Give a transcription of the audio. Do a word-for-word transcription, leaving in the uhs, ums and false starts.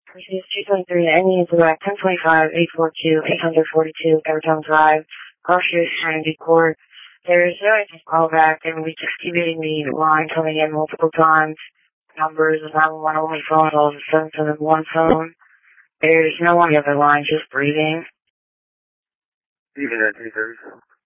This is two twenty-three, ending in direct ten twenty-five, eight forty-two, eight forty-two, Everton Drive, Garfield Trinity Court. There is no answer call back, and we just keep getting the line coming in multiple times. Numbers of nine one one only phone calls, seven seven one phone. There's no one on the other line, just breathing. Even at two thirty.